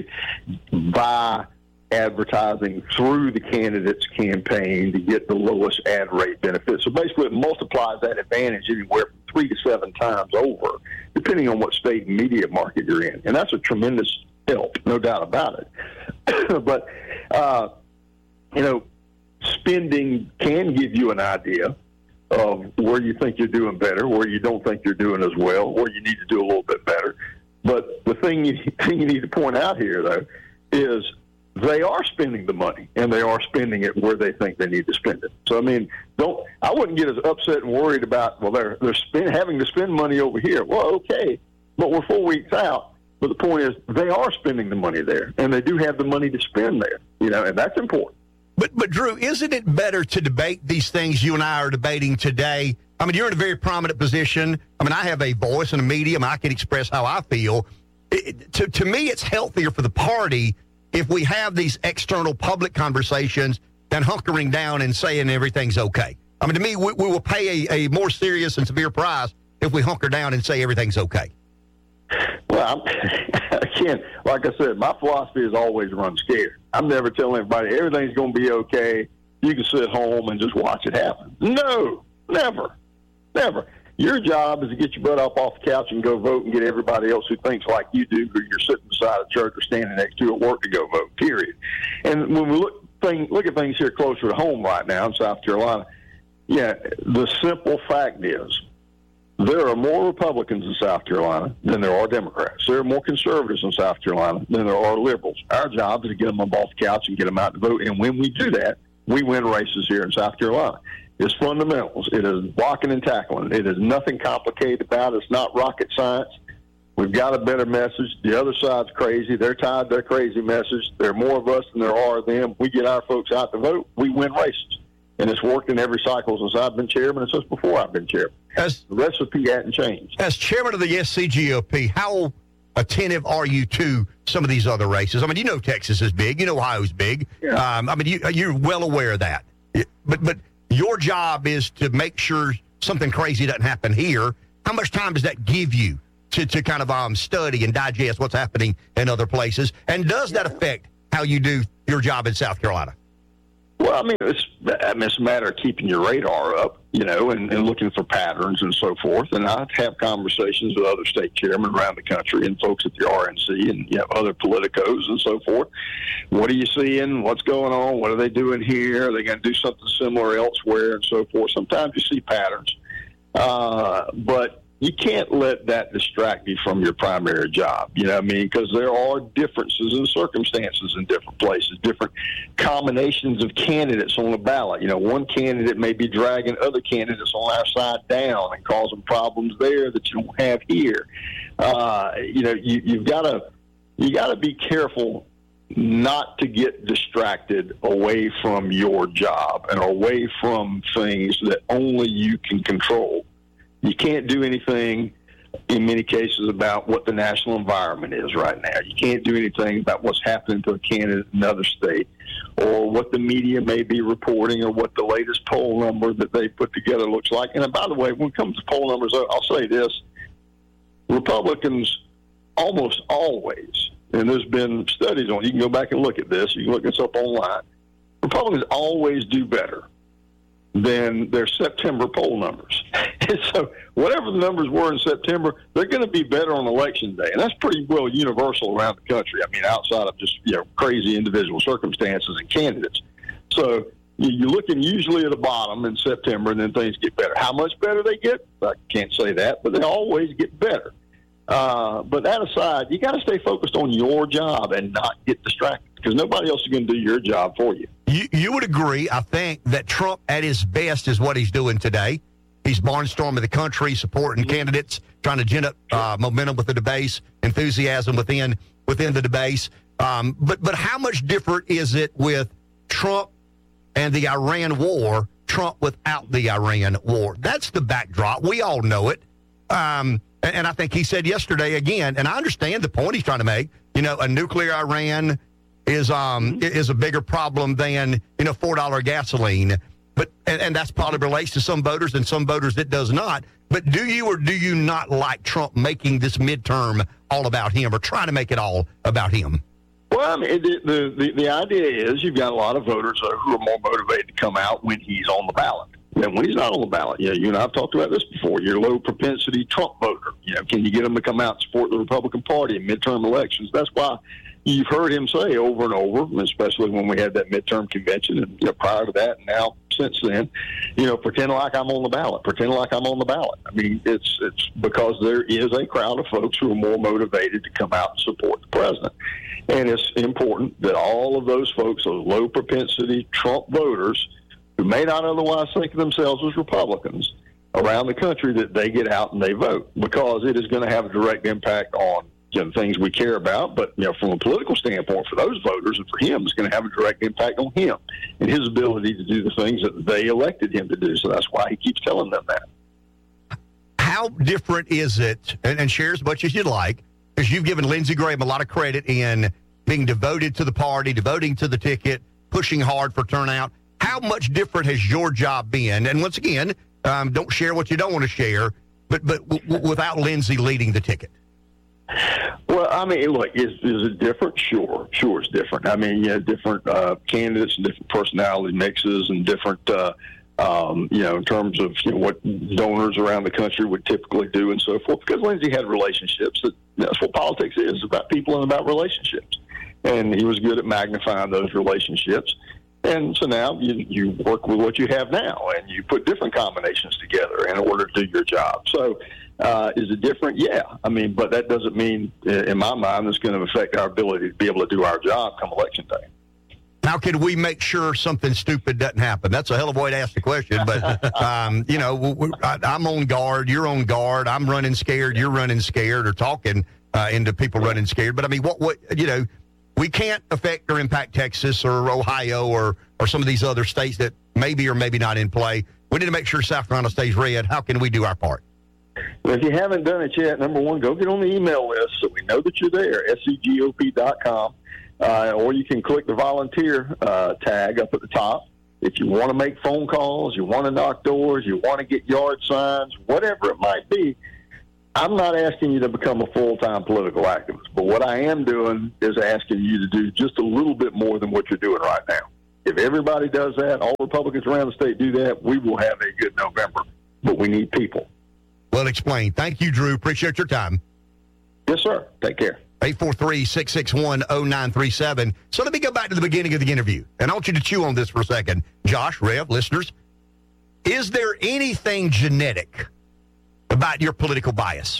buy advertising through the candidate's campaign to get the lowest ad rate benefit. So basically it multiplies that advantage anywhere from three to seven times over, depending on what state and media market you're in. And that's a tremendous help, no doubt about it. But, uh, you know, spending can give you an idea of where you think you're doing better, where you don't think you're doing as well, where you need to do a little bit better. But the thing you, thing you need to point out here, though, is they are spending the money, and they are spending it where they think they need to spend it. So, I mean, don't I wouldn't get as upset and worried about, well, they're, they're spend, having to spend money over here. Well, okay, but we're four weeks out. But the point is they are spending the money there, and they do have the money to spend there, you know, and that's important. But, but Drew, isn't it better to debate these things you and I are debating today? I mean, you're in a very prominent position. I mean, I have a voice in a medium. I can express how I feel. It, to, to me, it's healthier for the party if we have these external public conversations than hunkering down and saying everything's okay. I mean, to me, we, we will pay a, a more serious and severe price if we hunker down and say everything's okay. Well, I'm, again, like I said, my philosophy is always run scared. I'm never telling everybody everything's going to be okay. You can sit home and just watch it happen. No, never, never. Your job is to get your butt up off the couch and go vote and get everybody else who thinks like you do, who you're sitting beside a church or standing next to at work to go vote, period. And when we look, thing, look at things here closer to home right now in South Carolina, yeah, the simple fact is there are more Republicans in South Carolina than there are Democrats. There are more conservatives in South Carolina than there are liberals. Our job is to get them up off the couch and get them out to vote. And when we do that, we win races here in South Carolina. It's fundamentals. It is blocking and tackling. It is nothing complicated about it. It's not rocket science. We've got a better message. The other side's crazy. They're tied to their crazy message. There are more of us than there are of them. We get our folks out to vote, we win races. And it's worked in every cycle since I've been chairman and since before I've been chairman. As, the recipe hadn't changed. As chairman of the S C G O P, how attentive are you to some of these other races? I mean, you know Texas is big. You know Ohio's big. Yeah. Um, I mean, you, you're well aware of that. But, but your job is to make sure something crazy doesn't happen here. How much time does that give you to, to kind of um, study and digest what's happening in other places? And does that affect how you do your job in South Carolina? Well, I mean, it's, I mean, it's a matter of keeping your radar up, you know, and, and looking for patterns and so forth. And I have conversations with other state chairmen around the country and folks at the R N C and, you know, other politicos and so forth. What are you seeing? What's going on? What are they doing here? Are they going to do something similar elsewhere and so forth? Sometimes you see patterns. Uh, but you can't let that distract you from your primary job, you know what I mean? Because there are differences in circumstances in different places, different combinations of candidates on the ballot. You know, one candidate may be dragging other candidates on our side down and causing problems there that you don't have here. Uh, you know, you, you've got to you got to be careful not to get distracted away from your job and away from things that only you can control. You can't do anything in many cases about what the national environment is right now. You can't do anything about what's happening to a candidate in another state or what the media may be reporting or what the latest poll number that they put together looks like. And by the way, when it comes to poll numbers, I'll say this. Republicans almost always, and there's been studies on it, you can go back and look at this, you can look this up online, Republicans always do better than their September poll numbers. And so whatever the numbers were in September, they're going to be better on election day. And that's pretty well universal around the country. I mean, outside of just, you know, crazy individual circumstances and candidates. So you're looking usually at the bottom in September, and then things get better. How much better they get, I can't say that, but they always get better. Uh, but that aside, you got to stay focused on your job and not get distracted because nobody else is going to do your job for you. You, you would agree, I think, that Trump at his best is what he's doing today. He's barnstorming the country, supporting candidates, trying to gin up uh, momentum with the debase, enthusiasm within within the debase. Um, but but how much different is it with Trump and the Iran war, Trump without the Iran war? That's the backdrop. We all know it. Um, and, and I think he said yesterday again, and I understand the point he's trying to make. You know, a nuclear Iran is um is a bigger problem than, you know, four dollar gasoline. But and, and that's probably relates to some voters and some voters it does not. But do you or do you not like Trump making this midterm all about him or trying to make it all about him? Well, I mean, the, the, the idea is you've got a lot of voters who are more motivated to come out when he's on the ballot. And when he's not on the ballot, you know, you and I have talked about this before, your low propensity Trump voter. You know, can you get them to come out and support the Republican Party in midterm elections? That's why you've heard him say over and over, especially when we had that midterm convention and, you know, prior to that and now since then, you know, pretend like I'm on the ballot, pretend like I'm on the ballot. I mean, it's it's because there is a crowd of folks who are more motivated to come out and support the president. And it's important that all of those folks, those low propensity Trump voters who may not otherwise think of themselves as Republicans around the country, that they get out and they vote, because it is going to have a direct impact on, you know, things we care about. But, you know, from a political standpoint, for those voters and for him, it's going to have a direct impact on him and his ability to do the things that they elected him to do. So that's why he keeps telling them that. How different is it, and, and share as much as you'd like, because you've given Lindsey Graham a lot of credit in being devoted to the party, devoting to the ticket, pushing hard for turnout. How much different has your job been? And once again, um, don't share what you don't want to share, but but w- without Lindsey leading the ticket. Well, I mean, look, is is it different? Sure, sure, it's different. I mean, you know, different uh, candidates and different personality mixes and different, uh, um, you know, in terms of, you know, what donors around the country would typically do and so forth. Because Lindsey had relationships. That, that's what politics is, about people and about relationships. And he was good at magnifying those relationships. And so now you, you work with what you have now, and you put different combinations together in order to do your job. So uh, is it different? Yeah. I mean, but that doesn't mean, in my mind, it's going to affect our ability to be able to do our job come election day. How can we make sure something stupid doesn't happen? That's a hell of a way to ask the question. But, um, you know, I, I'm on guard. You're on guard. I'm running scared. You're running scared or talking uh, into people running scared. But, I mean, what, what you know, we can't affect or impact Texas or Ohio or, or some of these other states that maybe or maybe not in play. We need to make sure South Carolina stays red. How can we do our part? Well, if you haven't done it yet, number one, go get on the email list so we know that you're there, S C G O P dot com. Uh, or you can click the volunteer uh, tag up at the top. If you want to make phone calls, you want to knock doors, you want to get yard signs, whatever it might be, I'm not asking you to become a full-time political activist. But what I am doing is asking you to do just a little bit more than what you're doing right now. If everybody does that, all Republicans around the state do that, we will have a good November. But we need people. Well explained. Thank you, Drew. Appreciate your time. Yes, sir. Take care. eight four three, six six one, zero nine three seven. So let me go back to the beginning of the interview. And I want you to chew on this for a second. Josh, Rev, listeners, is there anything genetic about your political bias?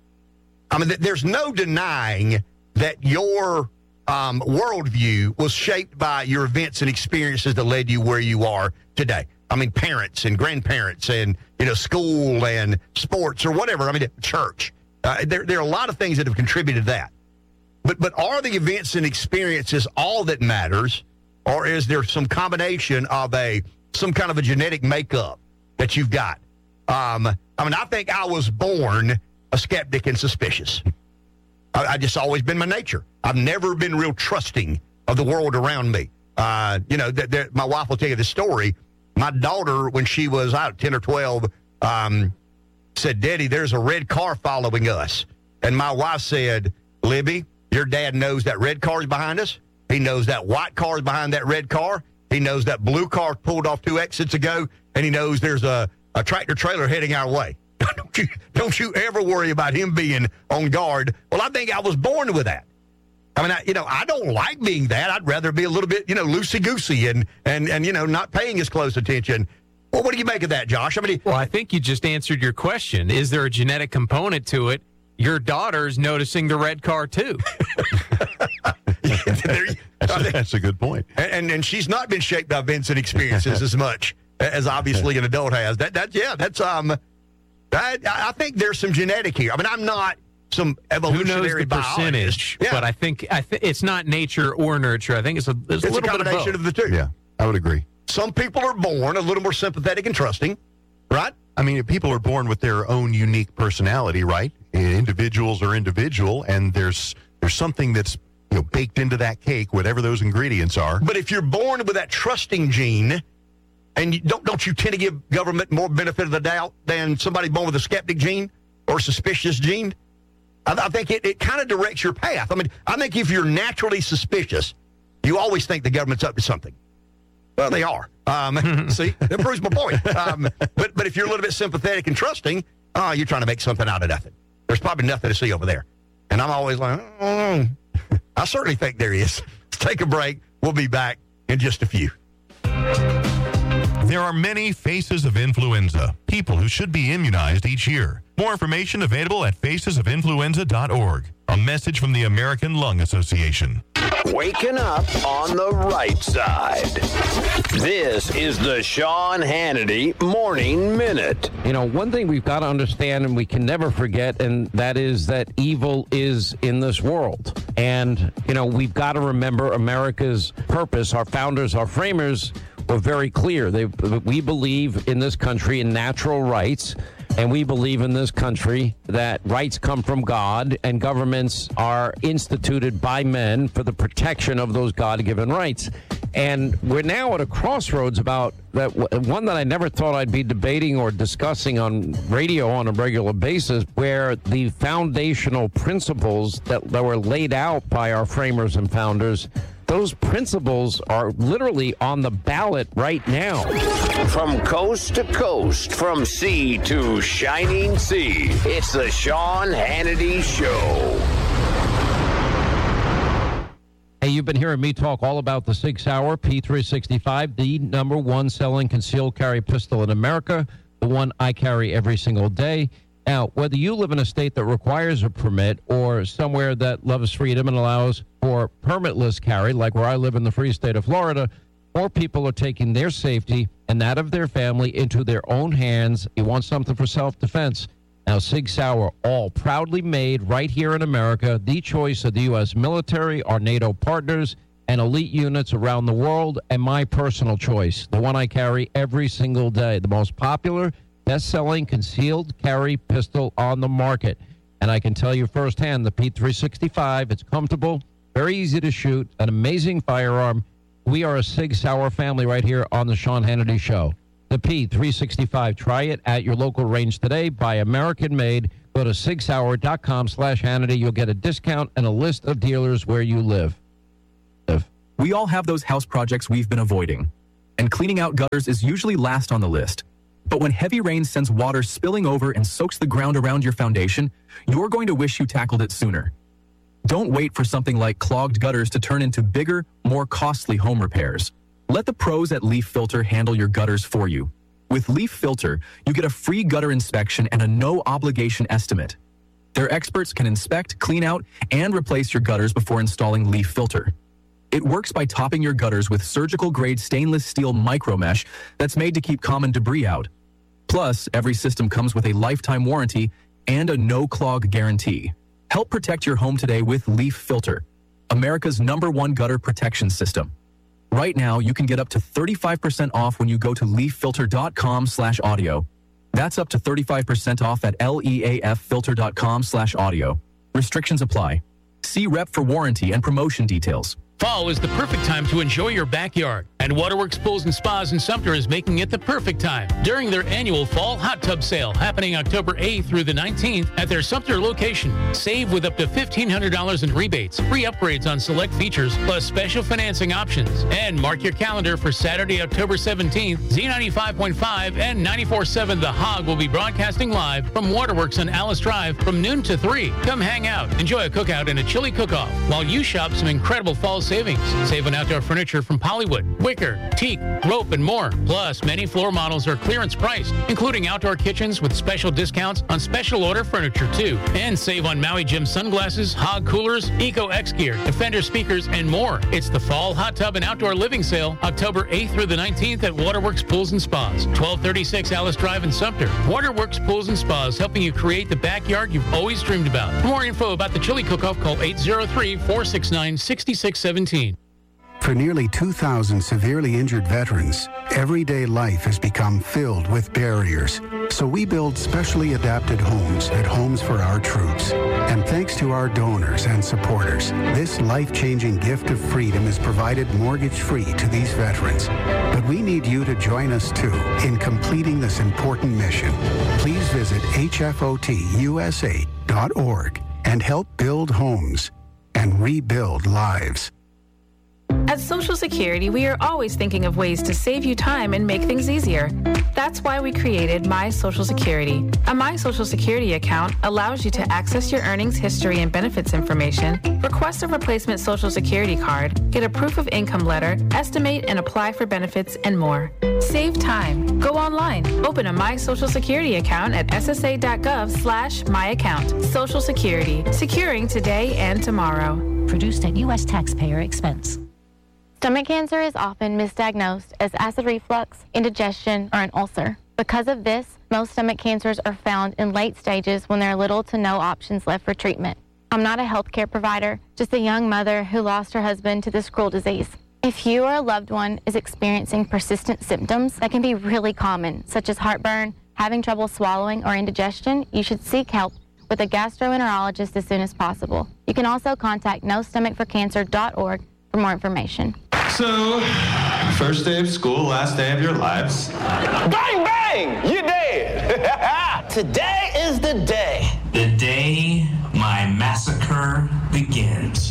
I mean, there's no denying that your um, worldview was shaped by your events and experiences that led you where you are today. I mean, parents and grandparents and, you know, school and sports or whatever. I mean, church. Uh, there, there are a lot of things that have contributed to that. But but are the events and experiences all that matters, or is there some combination of a some kind of a genetic makeup that you've got? Um, I mean, I think I was born a skeptic and suspicious. I, I just always been my nature. I've never been real trusting of the world around me. Uh, you know, th- th- my wife will tell you the story. My daughter, when she was out ten or twelve, um, said, "Daddy, there's a red car following us." And my wife said, "Libby, your dad knows that red car is behind us. He knows that white car is behind that red car. He knows that blue car pulled off two exits ago, and he knows there's a, a tractor trailer heading our way. don't, you, don't you ever worry about him being on guard." Well, I think I was born with that. I mean, I, you know, I don't like being that. I'd rather be a little bit, you know, loosey-goosey and, and, and you know, not paying as close attention. Well, what do you make of that, Josh? I mean, well, I think you just answered your question. Is there a genetic component to it? Your daughter's noticing the red car, too. that's, a, that's a good point. And, and and she's not been shaped by events and experiences as much as obviously an adult has. That that yeah, that's um, I, I think there's some genetic here. I mean, I'm not some evolutionary Who knows the percentage? Yeah. But I think I th- it's not nature or nurture. I think it's a, there's it's a little a combination bit of, both. of the two. Yeah, I would agree. Some people are born a little more sympathetic and trusting, right? I mean, people are born with their own unique personality, right? Individuals are individual, and there's there's something that's, you know, baked into that cake, whatever those ingredients are. But if you're born with that trusting gene, and you, don't don't you tend to give government more benefit of the doubt than somebody born with a skeptic gene or suspicious gene? I, I think it, it kind of directs your path. I mean, I think if you're naturally suspicious, you always think the government's up to something. Well, they are. Um, see, that proves my point. Um, but but if you're a little bit sympathetic and trusting, oh, you're trying to make something out of nothing. There's probably nothing to see over there. And I'm always like, oh, I certainly think there is. Let's take a break. We'll be back in just a few. There are many faces of influenza, people who should be immunized each year. More information available at faces of influenza dot org. A message from the American Lung Association. Waking up on the right side. This is the Sean Hannity Morning Minute. You know, one thing we've got to understand and we can never forget, and that is that evil is in this world. And, you know, we've got to remember America's purpose. Our founders, our framers were very clear. They, we believe in this country in natural rights. And we believe in this country that rights come from God and governments are instituted by men for the protection of those God-given rights. And we're now at a crossroads about that, one that I never thought I'd be debating or discussing on radio on a regular basis, where the foundational principles that, that were laid out by our framers and founders, those principles are literally on the ballot right now. From coast to coast, from sea to shining sea, it's the Sean Hannity Show. Hey, you've been hearing me talk all about the Sig Sauer P three sixty-five, the number one selling concealed carry pistol in America, the one I carry every single day. Now, whether you live in a state that requires a permit or somewhere that loves freedom and allows for permitless carry, like where I live in the free state of Florida, more people are taking their safety and that of their family into their own hands. You want something for self-defense. Now, Sig Sauer, all proudly made right here in America, the choice of the U S military, our NATO partners, and elite units around the world, and my personal choice, the one I carry every single day, the most popular, best-selling concealed carry pistol on the market. And I can tell you firsthand, the P three sixty-five, it's comfortable, very easy to shoot, an amazing firearm. We are a Sig Sauer family right here on the Sean Hannity Show. The P three sixty-five, try it at your local range today. Buy American-made. Go to sig sauer dot com slash Hannity. You'll get a discount and a list of dealers where you live. live. We all have those house projects we've been avoiding, and cleaning out gutters is usually last on the list. But when heavy rain sends water spilling over and soaks the ground around your foundation, you're going to wish you tackled it sooner. Don't wait for something like clogged gutters to turn into bigger, more costly home repairs. Let the pros at Leaf Filter handle your gutters for you. With Leaf Filter, you get a free gutter inspection and a no-obligation estimate. Their experts can inspect, clean out, and replace your gutters before installing Leaf Filter. It works by topping your gutters with surgical-grade stainless steel micromesh that's made to keep common debris out. Plus, every system comes with a lifetime warranty and a no-clog guarantee. Help protect your home today with Leaf Filter, America's number one gutter protection system. Right now, you can get up to thirty-five percent off when you go to leaf filter dot com slash audio. That's up to thirty-five percent off at leaf filter dot com slash audio. Restrictions apply. See rep for warranty and promotion details. Fall is the perfect time to enjoy your backyard, and Waterworks Pools and Spas in Sumter is making it the perfect time during their annual Fall Hot Tub Sale happening October eighth through the nineteenth at their Sumter location. Save with up to fifteen hundred dollars in rebates, free upgrades on select features, plus special financing options. And mark your calendar for Saturday, October seventeenth. Z ninety-five point five and ninety-four point seven The Hog will be broadcasting live from Waterworks on Alice Drive from noon to three. Come hang out, enjoy a cookout and a chili cook-off while you shop some incredible fall savings. Save on outdoor furniture from Pollywood, Wicker, teak, rope, and more. Plus, many floor models are clearance priced, including outdoor kitchens with special discounts on special order furniture, too. And save on Maui Gym sunglasses, Hog coolers, Eco X gear, Defender speakers, and more. It's the Fall Hot Tub and Outdoor Living Sale, October eighth through the nineteenth at Waterworks Pools and Spas, twelve thirty-six Alice Drive in Sumter. Waterworks Pools and Spas, helping you create the backyard you've always dreamed about. For more info about the chili cook-off, call eight zero three, four six nine, six six one seven. For nearly two thousand severely injured veterans, everyday life has become filled with barriers. So we build specially adapted homes at Homes for Our Troops. And thanks to our donors and supporters, this life-changing gift of freedom is provided mortgage-free to these veterans. But we need you to join us, too, in completing this important mission. Please visit H F O T U S A dot org and help build homes and rebuild lives. At Social Security, we are always thinking of ways to save you time and make things easier. That's why we created My Social Security. A My Social Security account allows you to access your earnings history and benefits information, request a replacement Social Security card, get a proof of income letter, estimate and apply for benefits, and more. Save time. Go online. Open a My Social Security account at S S A dot gov slash my account. Social Security. Securing today and tomorrow. Produced at U S taxpayer expense. Stomach cancer is often misdiagnosed as acid reflux, indigestion, or an ulcer. Because of this, most stomach cancers are found in late stages when there are little to no options left for treatment. I'm not a healthcare provider, just a young mother who lost her husband to this cruel disease. If you or a loved one is experiencing persistent symptoms that can be really common, such as heartburn, having trouble swallowing, or indigestion, you should seek help with a gastroenterologist as soon as possible. You can also contact no stomach for cancer dot org for more information. So, first day of school, last day of your lives. Bang, bang! You're dead! Today is the day. The day my massacre begins.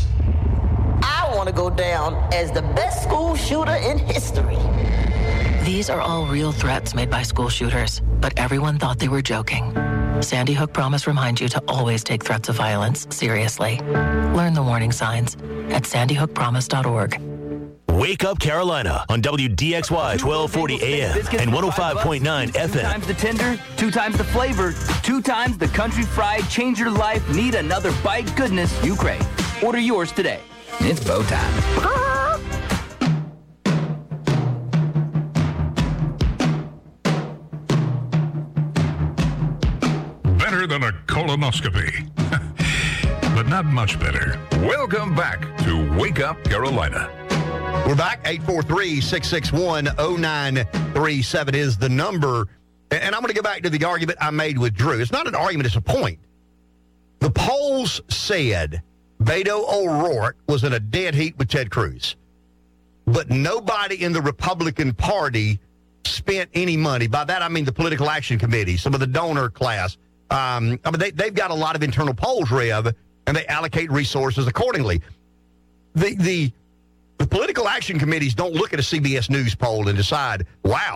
I want to go down as the best school shooter in history. These are all real threats made by school shooters, but everyone thought they were joking. Sandy Hook Promise reminds you to always take threats of violence seriously. Learn the warning signs at sandy hook promise dot org. Wake Up Carolina on W D X Y twelve forty A M and one oh five point nine F M. Two times the tender, two times the flavor, two times the country fried, change your life, need another bite goodness you crave. Order yours today. It's bow time. Better than a colonoscopy, but not much better. Welcome back to Wake Up Carolina. We're back. eight four three, six six one, oh nine three seven is the number. And I'm going to go back to the argument I made with Drew. It's not an argument, it's a point. The polls said Beto O'Rourke was in a dead heat with Ted Cruz. But nobody in the Republican Party spent any money. By that, I mean the political action committee, some of the donor class. Um, I mean, they, they've got a lot of internal polls, Rev, and they allocate resources accordingly. The, the, the political action committees don't look at a C B S News poll and decide, wow,